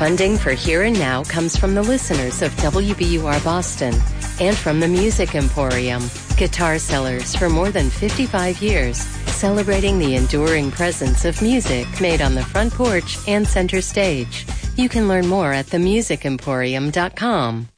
Funding for Here and Now comes from the listeners of WBUR Boston and from the Music Emporium, guitar sellers for more than 55 years, celebrating the enduring presence of music made on the front porch and center stage. You can learn more at themusicemporium.com.